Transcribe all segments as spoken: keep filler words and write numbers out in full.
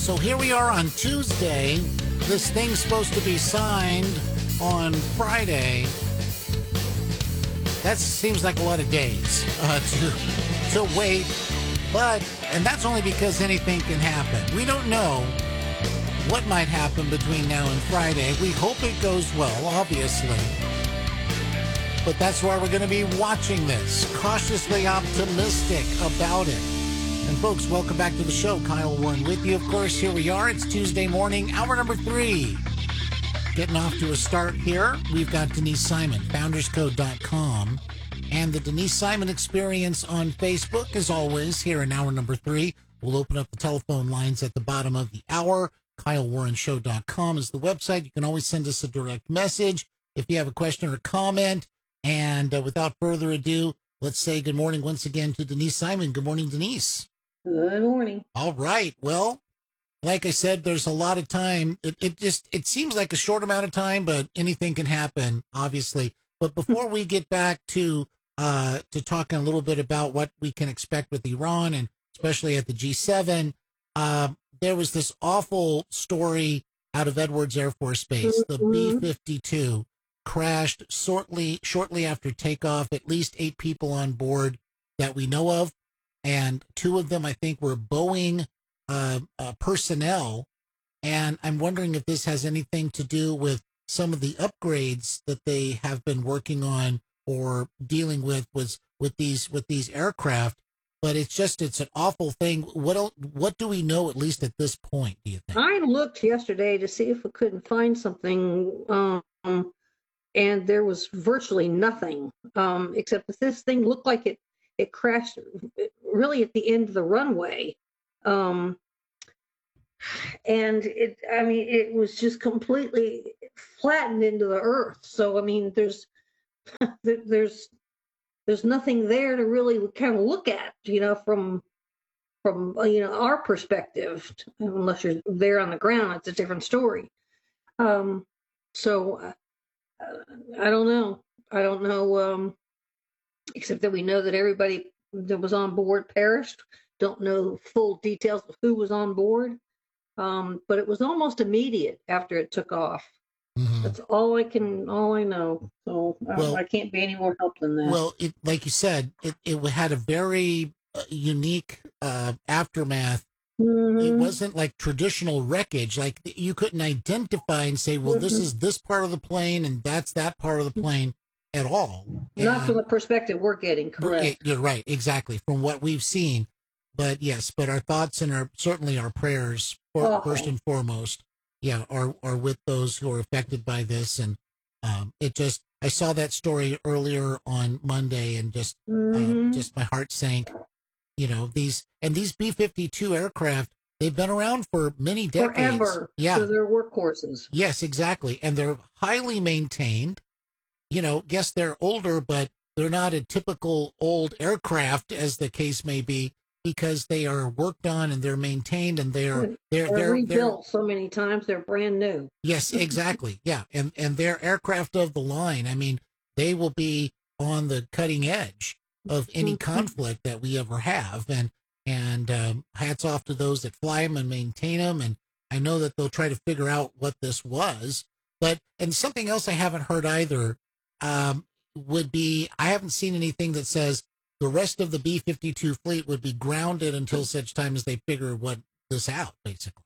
So here we are on Tuesday. This thing's supposed to be signed on Friday. That seems like a lot of days uh, to to wait. But, and that's only because anything can happen. We don't know what might happen between now and Friday. We hope it goes well, obviously. But that's why we're going to be watching this, cautiously optimistic about it. And folks, welcome back to the show. Kyle Warren with you. Of course, here we are. It's Tuesday morning, hour number three. Getting off to a start here. We've got Denise Simon, founders code dot com, and the Denise Simon Experience on Facebook. As always, here in hour number three, we'll open up the telephone lines at the bottom of the hour. Kyle Warren Show dot com is the website. You can always send us a direct message if you have a question or comment. And uh, without further ado, let's say good morning once again to Denise Simon. Good morning, Denise. Good morning. All right. Well, like I said, there's a lot of time. It, it just, it seems like a short amount of time, but anything can happen, obviously. But before we get back to, uh, to talking a little bit about what we can expect with Iran and especially at the G seven, uh, there was this awful story out of Edwards Air Force Base. The B fifty-two crashed shortly, shortly after takeoff, at least eight people on board that we know of. And two of them, I think, were Boeing uh, uh, personnel. And I'm wondering if this has anything to do with some of the upgrades that they have been working on or dealing with was with these with these aircraft. But it's just it's an awful thing. What el- what do we know, at least at this point, do you think? I looked yesterday to see if we couldn't find something, um, and there was virtually nothing, um, except that this thing looked like it it crashed really at the end of the runway. Um, and it, I mean, it was just completely flattened into the earth. So, I mean, there's, there's, there's nothing there to really kind of look at, you know, from, from, you know, our perspective, unless you're there on the ground, it's a different story. Um, so uh, I don't know. I don't know. Um, except that we know that everybody that was on board perished. Don't know full details of who was on board, um, but it was almost immediate after it took off. Mm-hmm. That's all I can, all I know. So well, I, I can't be any more help than that. Well, it, like you said, it, it had a very uh, unique uh, aftermath. Mm-hmm. It wasn't like traditional wreckage. Like you couldn't identify and say, well, mm-hmm. this is this part of the plane and that's that part of the plane. At all. Not and, from the perspective we're getting, correct. You're right, exactly, from what we've seen. But yes, but our thoughts and our certainly our prayers, for, oh. first and foremost, yeah, are are with those who are affected by this. And um, it just, I saw that story earlier on Monday, and just, mm-hmm. uh, just my heart sank. You know, these and these B fifty-two aircraft, they've been around for many decades. Forever. Yeah, so they're workhorses. Yes, exactly, and they're highly maintained. You know, yes, they're older, but they're not a typical old aircraft, as the case may be, because they are worked on and they're maintained and they're they're they're, they're rebuilt they're, so many times. They're brand new. Yes, exactly. Yeah, and and they're aircraft of the line. I mean, they will be on the cutting edge of any conflict that we ever have. And and um, hats off to those that fly them and maintain them. And I know that they'll try to figure out what this was. But and something else I haven't heard either. Um, would be, I haven't seen anything that says the rest of the B fifty-two fleet would be grounded until such time as they figure what this out, basically.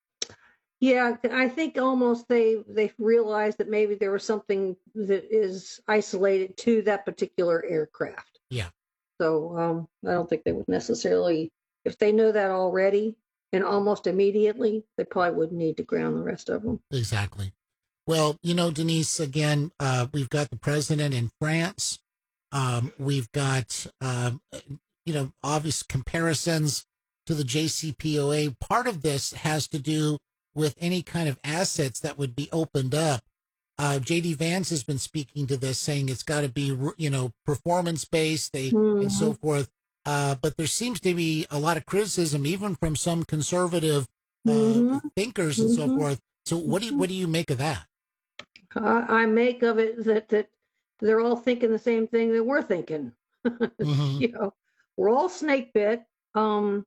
Yeah, I think almost they they realized that maybe there was something that is isolated to that particular aircraft. Yeah. So um, I don't think they would necessarily, if they know that already and almost immediately, they probably wouldn't need to ground the rest of them. Exactly. Well, you know, Denise, again, uh, we've got the president in France. Um, we've got, um, you know, obvious comparisons to the J C P O A. Part of this has to do with any kind of assets that would be opened up. Uh, J D Vance has been speaking to this, saying it's got to be, you know, performance-based they, mm-hmm. and so forth. Uh, but there seems to be a lot of criticism, even from some conservative uh, mm-hmm. thinkers and mm-hmm. so forth. So what do you, what do you make of that? Uh, I make of it that, that they're all thinking the same thing that we're thinking. Mm-hmm. You know, we're all snake bit. Um,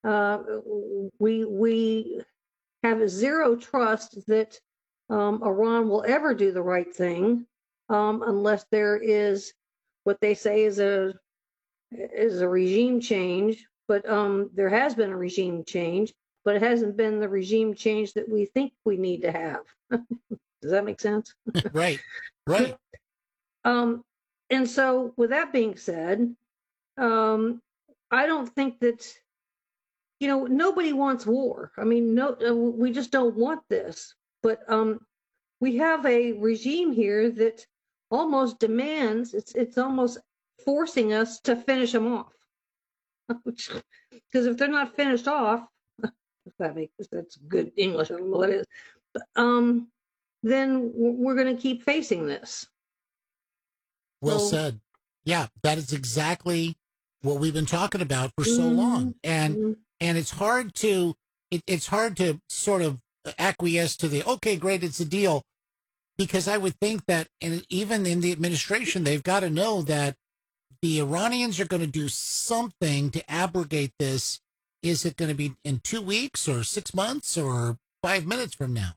Uh, we we have zero trust that um, Iran will ever do the right thing um, unless there is what they say is a is a regime change. But um, there has been a regime change, but it hasn't been the regime change that we think we need to have. Does that make sense? Right, right. Um, and so, with that being said, um, I don't think that, you know, nobody wants war. I mean, no, uh, we just don't want this. But um, we have a regime here that almost demands, it's it's almost forcing us to finish them off. Because if they're not finished off, if that makes that's good English, I don't know what it is, but, um, then we're going to keep facing this. Well So- said. Yeah, that is exactly what we've been talking about for so long. And Mhm. and it's hard to it, it's hard to sort of acquiesce to the okay, great, it's a deal, because I would think that, and even in the administration, they've got to know that the Iranians are going to do something to abrogate this. Is it going to be in two weeks or six months or five minutes from now?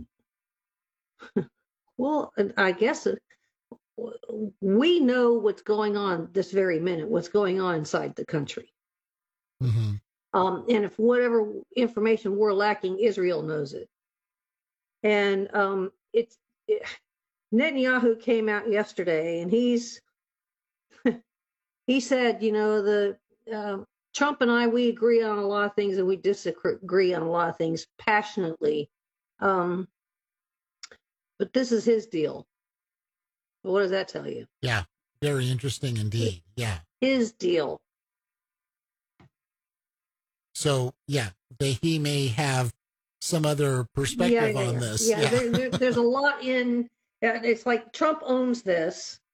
Well, and I guess it, we know what's going on this very minute, what's going on inside the country. Mm-hmm. Um, and if whatever information we're lacking, Israel knows it. And um, it's it, Netanyahu came out yesterday, and he's he said, you know, the uh, Trump and I, we agree on a lot of things, and we disagree on a lot of things passionately. Um, but this is his deal. What does that tell you? Yeah, very interesting indeed. Yeah. His deal. So, yeah, they, he may have some other perspective yeah, yeah, on yeah. this. Yeah, Yeah. there, there, there's a lot in. uh, It's like Trump owns this,